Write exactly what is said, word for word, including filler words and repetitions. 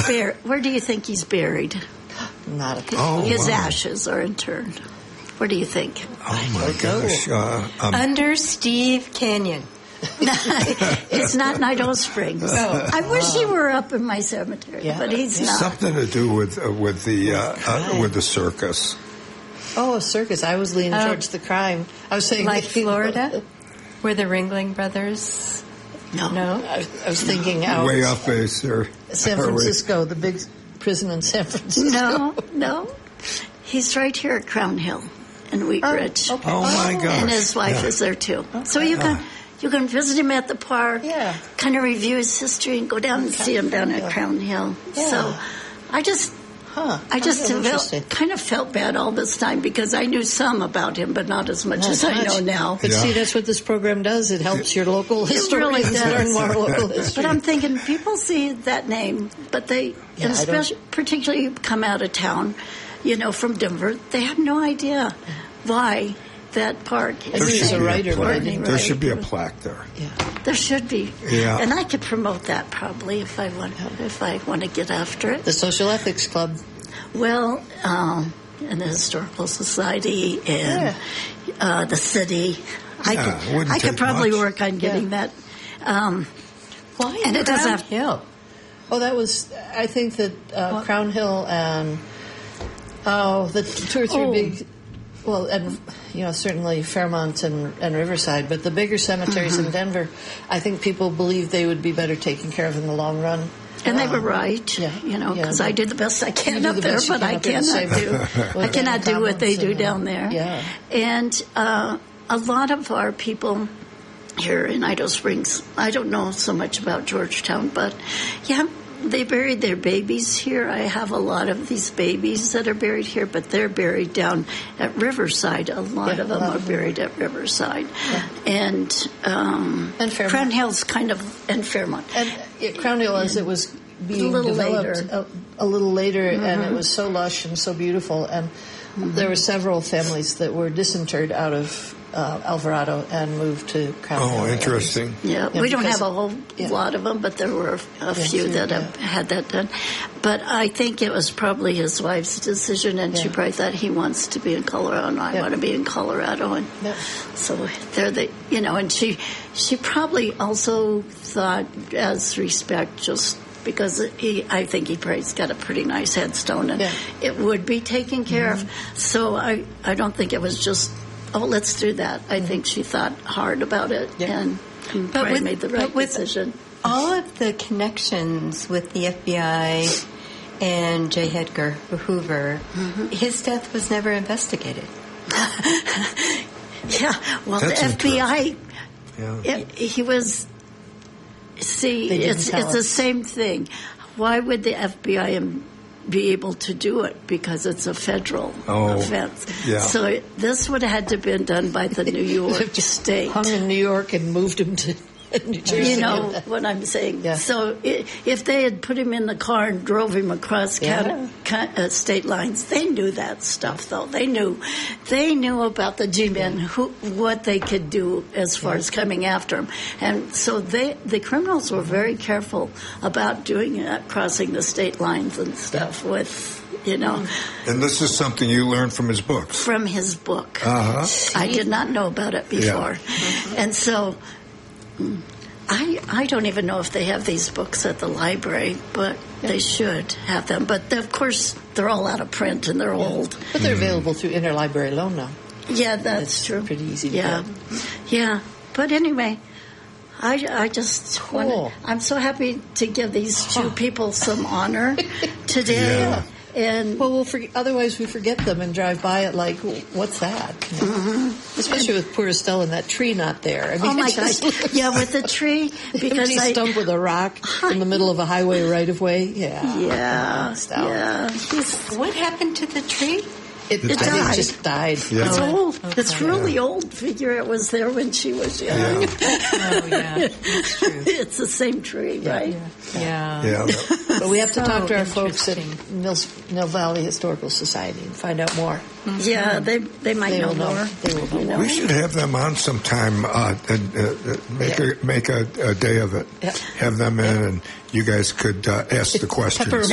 buried? Where do you think he's buried? Not a clue. Oh, His wow. ashes are interred. Where do you think? Oh, my gosh. Uh, um, Under Steve Canyon. It's not Nido Springs. Oh. I wish he were up in my cemetery, Yeah. but he's not. something to do with uh, with the uh, uh, with the circus. Oh, a circus. I was leaning Oh. towards the crime. I was saying Like Florida, where the Ringling Brothers. No. No. I, I was thinking out Way off base there. San Are we- Francisco, the big prison in San Francisco. No, no. He's right here at Crown Hill in Wheat Ridge. okay. Oh, my gosh. And his wife Yeah. is there too. So you can you can visit him at the park, Yeah. kind of review his history, and go down and see him down at Crown Hill. Yeah. So I just Huh. I just Oh, felt, interesting. kind of felt bad all this time because I knew some about him, but not as much Not as I much. know now. But Yeah. see, that's what this program does. It helps your local It really historians does. learn more local history. But I'm thinking people see that name, but they, Yeah, and I don't- especially particularly come out of town, you know, from Denver, they have no idea why that park I is think he's a named writer, but I Courtney didn't- There Wright. should be a plaque there. yeah. There should be. Yeah. And I could promote that probably if I want if I want to get after it. The Social Ethics Club. Well, um, and the Historical Society and uh, the city. I Yeah, it could wouldn't I could take probably much. work on getting that. Um, Why? And it does Crown have- Hill. Oh, that was, I think that uh, Crown Hill and, oh, the two or three Oh. big, well, and, you know, certainly Fairmont and, and Riverside, but the bigger cemeteries Mm-hmm. in Denver, I think people believe they would be better taken care of in the long run. And they were Um, right, yeah, you know, yeah. because I do the best I You can do up the there, best you but can I up there to cannot save do, it. I cannot do what they do And, uh, down there. Yeah. And uh, a lot of our people here in Idaho Springs, I don't know so much about Georgetown, but yeah, they buried their babies here. I have a lot of these babies that are buried here, but they're buried down at Riverside. A lot Yeah, of a them lot are of them. buried at Riverside. And, um, And Fairmont. Crown Hill's kind of, and Fairmont. And uh, Crown Hill, as it was being A little developed later. A, a little later, and it was so lush and so beautiful, and there were several families that were disinterred out of uh, Alvarado and moved to Crown Hill. Oh, interesting. Yeah, Yeah, we don't because- have a whole yeah. lot of them, but there were a few sure, that have yeah. had that done. But I think it was probably his wife's decision, and she Yeah. probably thought he wants to be in Colorado, and I Yeah. want to be in Colorado, and Yep. so they're the, you know, and she she probably also thought as respect just. Because he, I think he probably's got a pretty nice headstone, and Yeah. it would be taken care of. So I, I don't think it was just, oh, let's do that. I think she thought hard about it Yeah. and, and But probably with- made the but right with- decision. All of the connections with the F B I and J. Edgar Hoover, his death was never investigated. Yeah, well, That's the F B I, Yeah. it, he was. See, They didn't it's tell it's the us. same thing. Why would the F B I am- be able to do it? Because it's a federal Oh, offense. yeah. So it, this would have had to been done by the New York State. Hung in New York and moved him to New Jersey. You know what I'm saying? Yeah. So i if they had put him in the car and drove him across Yeah. county, co- uh, state lines, they knew that stuff. Though they knew, they knew about the G-men, who what they could do as far as coming after him, and so they the criminals were very careful about doing that, crossing the state lines and stuff with. You know, And this is something you learned from his books. from his book. Uh-huh. I did not know about it before. And so mm, I I don't even know if they have these books at the library, but they should have them. But of course, they're all out of print and they're old. But they're available through interlibrary loan now. Yeah, that's It's true. pretty easy to yeah. get. Yeah. But anyway, I, I just Cool. wanted, I'm so happy to give these two people some honor today. Yeah. And Well, we'll forget, otherwise we forget them and drive by it like, what's that? You know? Mm-hmm. Especially with poor Estelle and that tree not there. I mean, oh my it just gosh, looks- yeah, with the tree because Empty I stump with a rock in the middle of a highway right of way. Yeah. yeah Estelle. yeah he's, What happened to the tree? It, It I think died. it just died. Yeah. It's Oh, old. okay. It's really old. Figure it was there when she was young. Yeah. Oh, yeah, that's true. It's the same tree, right? Yeah. Yeah. But we have to So talk to our folks at interesting. Mills, Mill Valley Historical Society and find out more. Yeah, they they might They know will know. more. They will know You more. We should have them on sometime uh, and uh, uh, make Yeah. a make a, a day of it. Yeah. Have them in, and you guys could uh, ask the questions. Pepper